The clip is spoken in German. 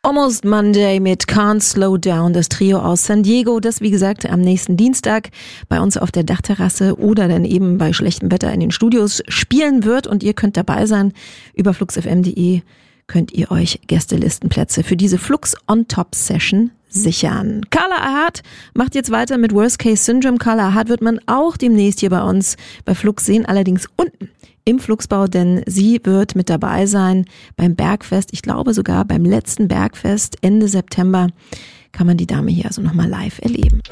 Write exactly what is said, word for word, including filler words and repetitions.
Almost Monday mit Can't Slow Down, das Trio aus San Diego, das wie gesagt am nächsten Dienstag bei uns auf der Dachterrasse oder dann eben bei schlechtem Wetter in den Studios spielen wird und ihr könnt dabei sein. Über fluxfm punkt de könnt ihr euch Gästelistenplätze für diese Flux on Top Session sichern. Carla Ahad macht jetzt weiter mit Worst Case Syndrome. Carla Ahad wird man auch demnächst hier bei uns bei Flux sehen, allerdings unten im Fluxbau, denn sie wird mit dabei sein beim Bergfest. Ich glaube sogar beim letzten Bergfest Ende September kann man die Dame hier also nochmal live erleben.